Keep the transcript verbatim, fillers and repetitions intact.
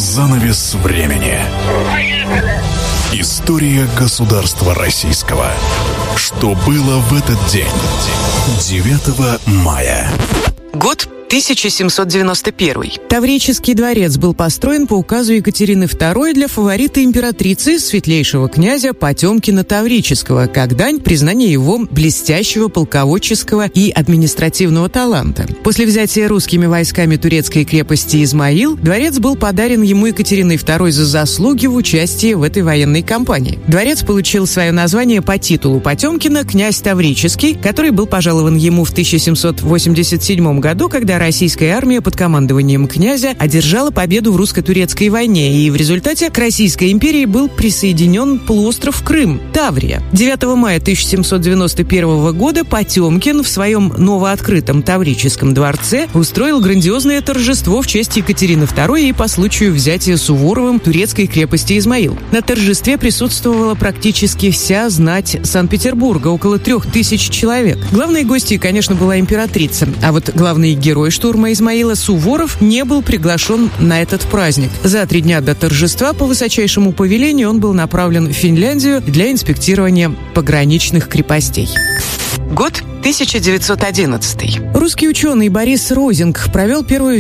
Занавес времени. История государства российского. Что было в этот день? девятого мая. Год тысяча семьсот девяносто первый. Таврический дворец был построен по указу Екатерины второй для фаворита императрицы, светлейшего князя Потемкина Таврического, как дань признания его блестящего полководческого и административного таланта. После взятия русскими войсками турецкой крепости Измаил, дворец был подарен ему Екатериной второй за заслуги в участии в этой военной кампании. Дворец получил свое название по титулу Потемкина «Князь Таврический», который был пожалован ему в тысяча семьсот восемьдесят седьмом году, когда российская армия под командованием князя одержала победу в русско-турецкой войне, и в результате к Российской империи был присоединен полуостров Крым, Таврия. девятого мая тысяча семьсот девяносто первого года Потемкин в своем новооткрытом Таврическом дворце устроил грандиозное торжество в честь Екатерины второй и по случаю взятия Суворовым турецкой крепости Измаил. На торжестве присутствовала практически вся знать Санкт-Петербурга, около трех тысяч человек. Главной гостьей, конечно, была императрица, а вот главный герой штурма Измаила Суворов не был приглашен на этот праздник. За три дня до торжества по высочайшему повелению он был направлен в Финляндию для инспектирования пограничных крепостей. Год тысяча девятьсот одиннадцатый. Русский ученый Борис Розинг провел первую